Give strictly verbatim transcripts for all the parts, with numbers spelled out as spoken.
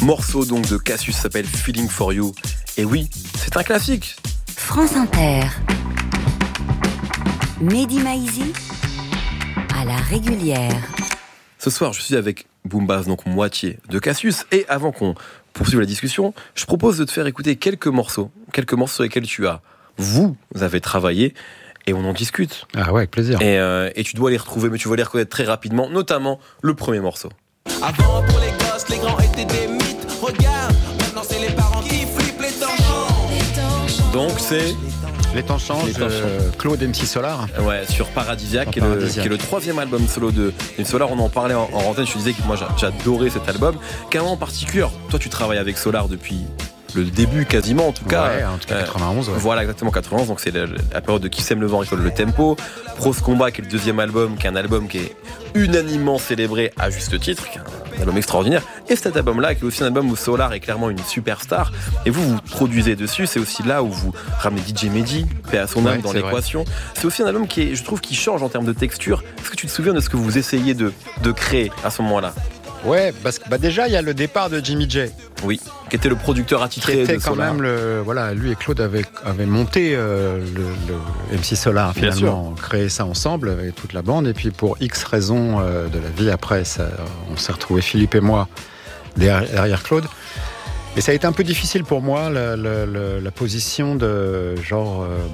Morceau donc de Cassius s'appelle Feeling for You. Et oui, c'est un classique. France Inter. Mehdi Maizi à la régulière. Ce soir, je suis avec Boombas, donc moitié de Cassius. Et avant qu'on poursuive la discussion, je propose de te faire écouter quelques morceaux, quelques morceaux sur lesquels tu as, vous avez travaillé, et on en discute. Ah ouais, avec plaisir. Et, euh, et tu dois les retrouver, mais tu vas les reconnaître très rapidement, notamment le premier morceau. Avant pour les gosses, les grands étaient des mythes. Regarde, maintenant c'est les parents qui flippent les temps changent. Donc c'est Les temps changent, Les temps euh, Claude M C Solar. ouais, sur Paradisiaque, qui est, Paradisiaque. le, qui est le troisième album solo de M C Solar. On en parlait en, en antenne, je te disais que moi j'a- j'adorais cet album. Qu'un en particulier, toi tu travailles avec Solar depuis le début quasiment en tout cas. Ouais, en tout cas quatre-vingt-onze. Ouais. Voilà, exactement, quatre-vingt-onze, donc c'est la, la période de Qui sème le vent récolte le tempo. Prose Combat, qui est le deuxième album, qui est un album qui est unanimement célébré à juste titre, qui est un album extraordinaire. Et cet album-là, qui est aussi un album où Solar est clairement une superstar. Et vous, vous produisez dessus, c'est aussi là où vous ramenez D J Mehdi, paix à son âme, Ouais, dans c'est l'équation. C'est aussi un album qui est, je trouve, qui change en termes de texture. Est-ce que tu te souviens de ce que vous essayez de, de créer à ce moment-là? Ouais, parce que bah déjà il y a le départ de Jimmy J, Oui, qui était le producteur qui attitré était de quand Solar. même le voilà, lui et Claude avaient, avaient monté euh, le, le M C Solar Bien finalement, créé ça ensemble avec toute la bande. Et puis pour X raisons euh, de la vie après, ça, on s'est retrouvés Philippe et moi derrière, derrière Claude. Et ça a été un peu difficile pour moi la, la, la, la position de genre. Euh,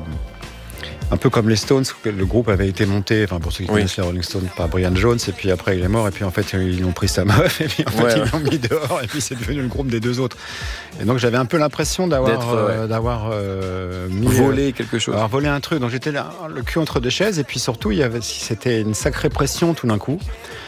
Un peu comme les Stones, le groupe avait été monté, enfin pour ceux qui Oui. connaissent les Rolling Stones, par Brian Jones, et puis après il est mort, et puis en fait ils ont pris sa meuf, et puis en fait Ouais, ils ouais. l'ont mis dehors, et puis c'est devenu le groupe des deux autres. Et donc j'avais un peu l'impression d'avoir, D'être, euh, ouais. d'avoir euh, mis, Voler quelque chose. euh, avoir volé un truc. Donc j'étais là, le cul entre deux chaises, et puis surtout il y avait, c'était une sacrée pression tout d'un coup.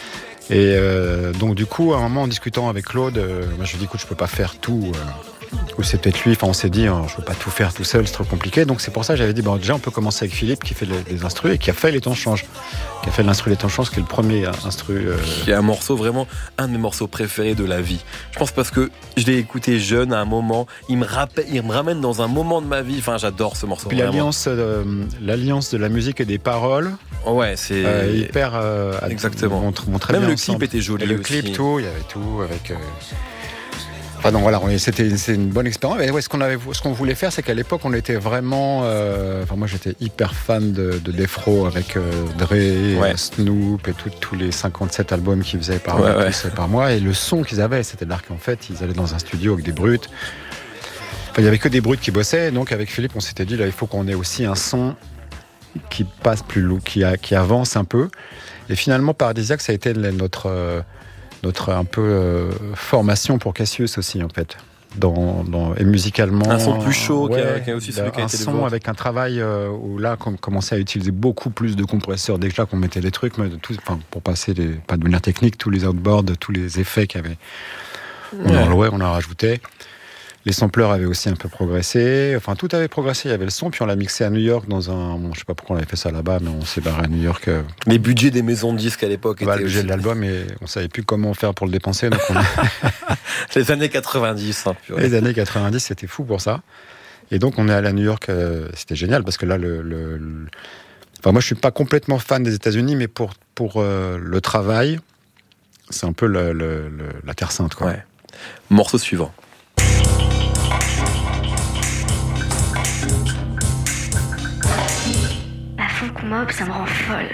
Et euh, donc du coup, à un moment en discutant avec Claude, euh, moi je lui ai dit écoute, je peux pas faire tout. Euh, ou c'est peut-être lui. Enfin, on s'est dit, oh, je peux pas tout faire tout seul, c'est trop compliqué. Donc c'est pour ça que j'avais dit, bon, déjà on peut commencer avec Philippe qui fait les, les instrus et qui a fait les temps changent, qui a fait l'instru les temps changent, qui est le premier instru. Euh... Qui est un morceau vraiment un de mes morceaux préférés de la vie. Je pense parce que je l'ai écouté jeune à un moment. Il me rappelle, il me ramène dans un moment de ma vie. Enfin, j'adore ce morceau. Puis vraiment. l'alliance, euh, l'alliance de la musique et des paroles. Ouais, c'est euh, hyper. Euh, exactement. Vont, vont très Même bien le ensemble. clip était joli Et le aussi. clip, tout, il y avait tout avec. Euh... Enfin, donc voilà, on est- c'était c'est une bonne expérience. Mais ouais, ce qu'on avait, ce qu'on voulait faire, c'est qu'à l'époque, on était vraiment. Euh, enfin, moi, j'étais hyper fan de, de Defro avec euh, Dre, Ouais. euh, Snoop et tout- tous les cinquante-sept albums qu'ils faisaient par, Ouais, ouais. tous, par mois. Et le son qu'ils avaient, c'est-à-dire qu'en fait, ils allaient dans un studio avec des brutes. Enfin, il y avait que des brutes qui bossaient. Donc, avec Philippe, on s'était dit, là, il faut qu'on ait aussi un son qui passe plus lourd, qui, a- qui avance un peu. Et finalement, Paradisiaque, ça a été notre. Euh, notre un peu euh, formation pour Cassius aussi en fait dans, dans et musicalement Un son plus chaud, qui a- ouais, qui a aussi celui qui a un été le son vôtre. avec un travail euh, où là on commençait à utiliser beaucoup plus de compresseurs déjà qu'on mettait les trucs mais de tout, enfin, pour passer les, pas de manière technique tous les outboards, tous les effets qu'il y avait on Ouais. en louait, on en rajoutait. Les sampleurs avaient aussi un peu progressé. Enfin, tout avait progressé. Il y avait le son, puis on l'a mixé à New York dans un. Bon, je sais pas pourquoi on avait fait ça là-bas, mais on s'est barré à New York. Euh, Les budgets des maisons de disques à l'époque bah, étaient le budget aussi- de l'album et on savait plus comment faire pour le dépenser. Donc on les années quatre-vingt-dix. Hein, purée. Les années quatre-vingt-dix, c'était fou pour ça. Et donc, on est allé à New York. Euh, c'était génial parce que là, le, le, le- enfin, moi, je suis pas complètement fan des États-Unis, mais pour pour euh, le travail, c'est un peu le, le, le- la terre sainte, quoi. Ouais. Morceau suivant. La funk mob, ça me rend folle.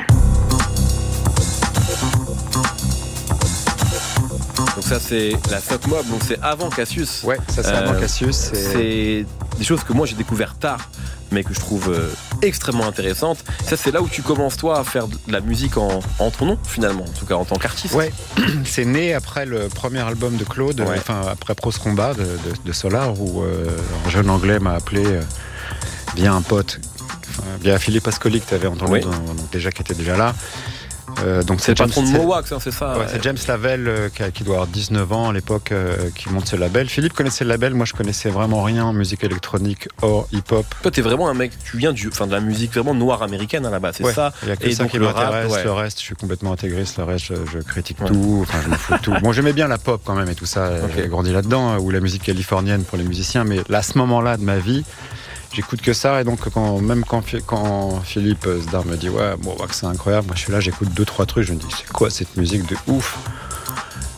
Donc ça c'est la Fuck Mob, donc c'est avant Cassius. Ouais, ça c'est avant Euh, Cassius. C'est... C'est des choses que moi j'ai découvert tard, mais que je trouve euh, extrêmement intéressantes. Ça c'est là où tu commences toi à faire de la musique en, en ton nom finalement, en tout cas en tant qu'artiste. Ouais, c'est né après le premier album de Claude, Ouais. enfin après Prose Combat de, de, de Solar, où euh, un jeune anglais m'a appelé euh, via un pote, enfin, via Philippe Ascoli que tu avais entendu, Oui. dans- donc déjà qui était déjà là. Euh, donc C'est le James- patron de c'est- Mowax, hein, c'est ça. Ouais, ouais. c'est James Lavelle euh, qui, a- qui doit avoir dix-neuf ans à l'époque euh, qui monte ce label. Philippe connaissait le label, moi je connaissais vraiment rien en musique électronique hors hip-hop. Toi t'es vraiment un mec, tu viens du, enfin de la musique vraiment noire américaine à la base, c'est Ouais, ça. il y a que Et ça donc qui le m'intéresse, rap, ouais. le reste je suis complètement intégriste, le reste je, je critique Ouais. tout, enfin je me fous de tout. Bon, j'aimais bien la pop quand même et tout ça, Ok. j'ai grandi là-dedans, euh, ou la musique californienne pour les musiciens, mais là, à ce moment-là de ma vie, j'écoute que ça, et donc quand, même quand, quand Philippe Zdar me dit ouais, bon, ouais, c'est incroyable, moi je suis là, j'écoute deux trois trucs, je me dis c'est quoi cette musique de ouf.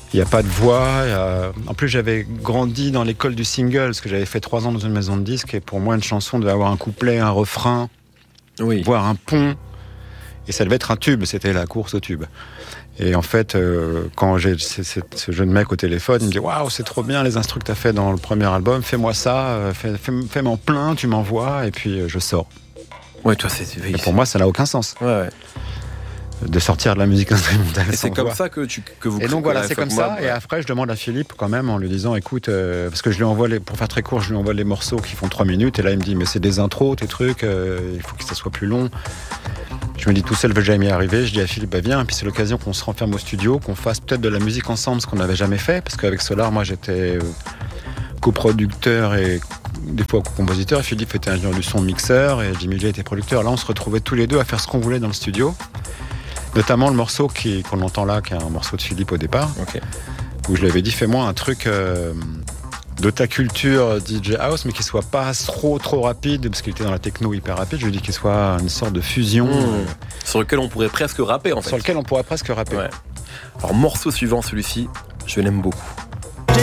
Il n'y a pas de voix. Y a... En plus, j'avais grandi dans l'école du single, parce que j'avais fait trois ans dans une maison de disques, et pour moi, une chanson devait avoir un couplet, un refrain, Oui. voire un pont, et ça devait être un tube, c'était la course au tube. Et en fait, euh, quand j'ai ce, ce, ce jeune mec au téléphone, il me dit « Waouh, c'est trop bien les instrus que tu as fait dans le premier album, fais-moi ça, euh, fais, fais, fais-moi en plein, tu m'envoies, et puis euh, je sors. » Ouais, toi, c'est. Et pour moi, ça n'a aucun sens Ouais, ouais. de sortir de la musique instrumentale. Et c'est sans comme voix. ça que, tu, que vous Et donc voilà, c'est comme ça. Mob, Et ouais. après, je demande à Philippe quand même en lui disant, écoute, euh, parce que je lui envoie les, pour faire très court, je lui envoie les morceaux qui font trois minutes. Et là, il me dit, mais c'est des intros, tes trucs, euh, il faut que ça soit plus long. Je me dis tout seul, je vais jamais y arriver. Je dis à Philippe, bah viens. Et puis c'est l'occasion qu'on se renferme au studio, qu'on fasse peut-être de la musique ensemble, ce qu'on n'avait jamais fait, parce qu'avec Solar, moi, j'étais euh, coproducteur et des fois co-compositeur. Et Philippe était ingénieur du son, mixeur, et Jimmy J était producteur. Là, on se retrouvait tous les deux à faire ce qu'on voulait dans le studio. Notamment le morceau qui, qu'on entend là, qui est un morceau de Philippe au départ, Ok. où je lui avais dit, fais-moi un truc euh, de ta culture D J House, mais qui soit pas trop trop rapide, parce qu'il était dans la techno hyper rapide. Je lui ai dit qu'il soit une sorte de fusion Mmh. euh, Sur lequel on pourrait presque rapper en fait. sur lequel on pourrait presque rapper. Ouais. Alors, morceau suivant, celui-ci, je l'aime beaucoup.